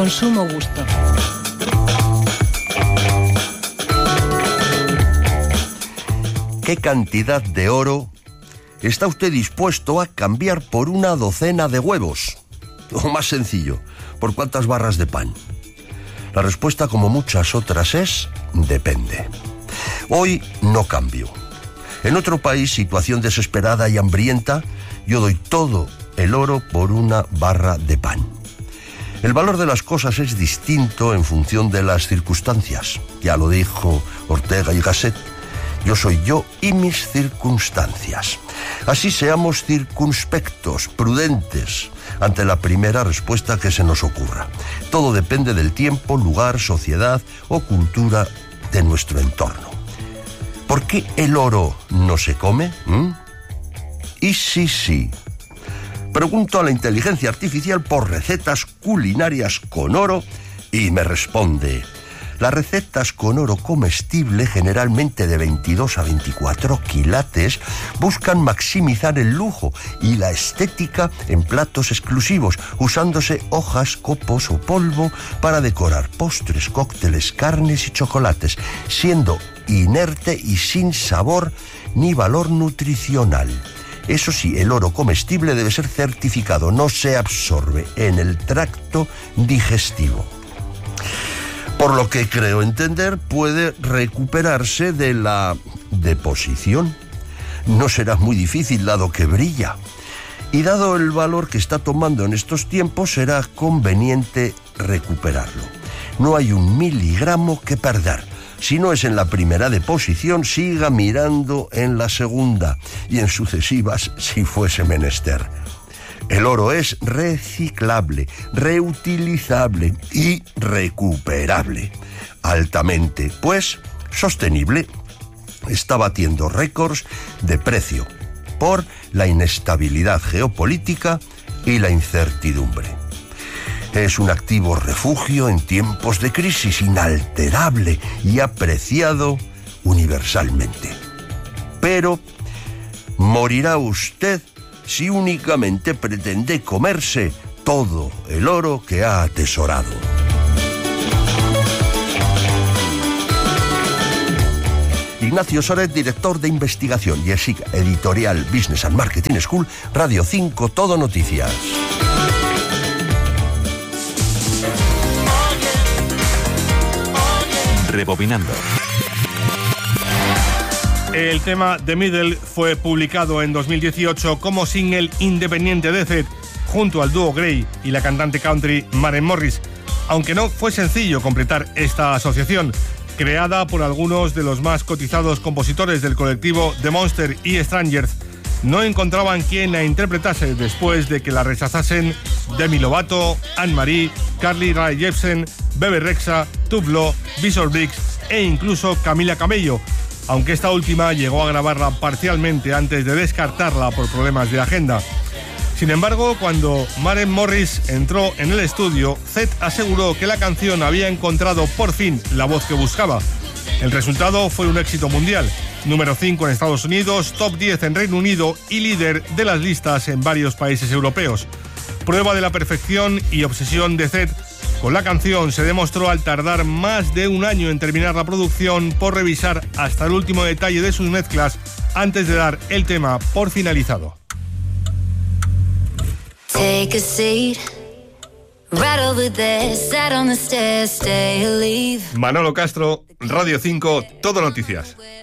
con sumo gusto. ¿Qué cantidad de oro está usted dispuesto a cambiar por una docena de huevos? O más sencillo, ¿por cuántas barras de pan? La respuesta, como muchas otras, es depende. Hoy no cambio. En otro país, situación desesperada y hambrienta, yo doy todo el oro por una barra de pan. El valor de las cosas es distinto en función de las circunstancias. Ya lo dijo Ortega y Gasset. Yo soy yo y mis circunstancias. Así seamos circunspectos, prudentes, ante la primera respuesta que se nos ocurra. Todo depende del tiempo, lugar, sociedad o cultura de nuestro entorno. ¿Por qué el oro no se come? ¿Y sí? Pregunto a la inteligencia artificial por recetas culinarias con oro y me responde: las recetas con oro comestible, generalmente de 22 a 24 quilates, buscan maximizar el lujo y la estética en platos exclusivos, usándose hojas, copos o polvo para decorar postres, cócteles, carnes y chocolates, siendo inerte y sin sabor ni valor nutricional. Eso sí, el oro comestible debe ser certificado, no se absorbe en el tracto digestivo. Por lo que creo entender, puede recuperarse de la deposición. No será muy difícil, dado que brilla. Y dado el valor que está tomando en estos tiempos, será conveniente recuperarlo. No hay un miligramo que perder. Si no es en la primera deposición, siga mirando en la segunda y en sucesivas si fuese menester. El oro es reciclable, reutilizable y recuperable. Altamente, pues, sostenible. Está batiendo récords de precio por la inestabilidad geopolítica y la incertidumbre. Es un activo refugio en tiempos de crisis, inalterable y apreciado universalmente. Pero morirá usted si únicamente pretende comerse todo el oro que ha atesorado. Ignacio Soret, director de investigación y ESIC, editorial Business and Marketing School, Radio 5, Todo Noticias. Rebobinando. El tema The Middle fue publicado en 2018 como single independiente de Zedd, junto al dúo Grey y la cantante country Maren Morris, aunque no fue sencillo completar esta asociación, creada por algunos de los más cotizados compositores del colectivo The Monster y Strangers. No encontraban quien la interpretase después de que la rechazasen Demi Lovato, Anne-Marie, Carly Rae Jepsen, Bebe Rexha, Tuflo, Bishop Briggs e incluso Camila Cabello, aunque esta última llegó a grabarla parcialmente antes de descartarla por problemas de agenda. Sin embargo, cuando Maren Morris entró en el estudio, Zedd aseguró que la canción había encontrado por fin la voz que buscaba. El resultado fue un éxito mundial, número 5 en Estados Unidos, top 10 en Reino Unido y líder de las listas en varios países europeos. Prueba de la perfección y obsesión de Zedd con la canción se demostró al tardar más de un año en terminar la producción por revisar hasta el último detalle de sus mezclas antes de dar el tema por finalizado. Take a seat, right over there, sat on the stairs, stay or leave. Manolo Castro, Radio 5, Todo Noticias.